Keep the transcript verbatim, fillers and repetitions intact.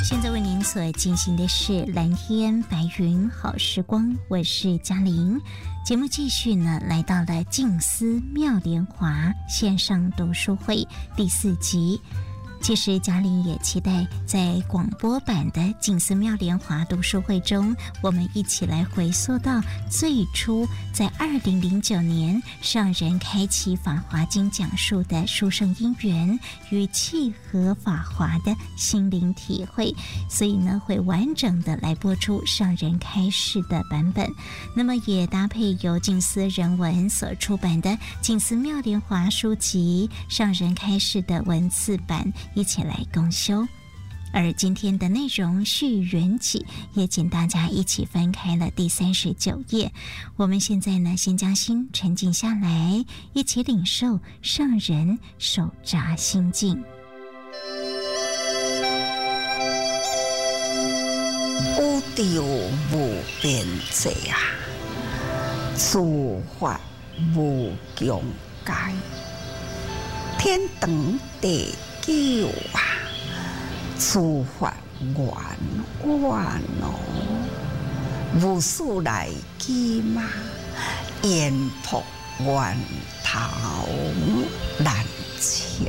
现在为您所进行的是蓝天白云好时光，我是嘉玲。节目继续呢，来到了静思妙莲华线上读书会第四集。其实嘉玲也期待在广播版的静思妙莲华读书会中，我们一起来回溯到最初在二零零九年上人开启法华经讲述的殊胜因缘与契合法华的心灵体会，所以呢会完整的来播出上人开示的版本，那么也搭配由静思人文所出版的静思妙莲华书籍上人开示的文字版一起来共修。而今天的内容续缘起，也请大家一起翻开了第三十九页。我们现在呢，先将心沉静下来，一起领受上人手札心境。 有道无边际啊，诸法无疆界，天长地久啊，诸法圆圆哦，无事来机嘛，言破源头难求。